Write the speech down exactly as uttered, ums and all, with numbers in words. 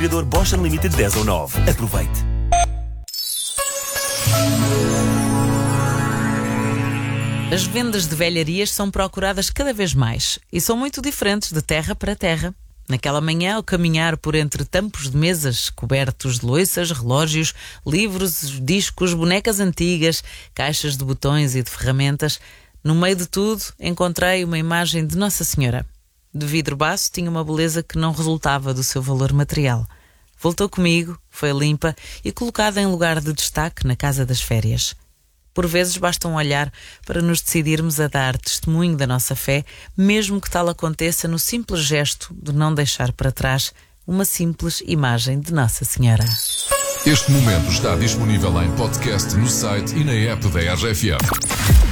aspirador Bosch Unlimited dez ou nove. Aproveite. As vendas de velharias são procuradas cada vez mais e são muito diferentes de terra para terra. Naquela manhã, ao caminhar por entre tampos de mesas cobertos de louças, relógios, livros, discos, bonecas antigas, caixas de botões e de ferramentas, no meio de tudo encontrei uma imagem de Nossa Senhora. De vidro baço, tinha uma beleza que não resultava do seu valor material. Voltou comigo, foi limpa e colocada em lugar de destaque na casa das férias. Por vezes basta um olhar para nos decidirmos a dar testemunho da nossa fé, mesmo que tal aconteça no simples gesto de não deixar para trás uma simples imagem de Nossa Senhora. Este momento está disponível em podcast no site e na app da R F M.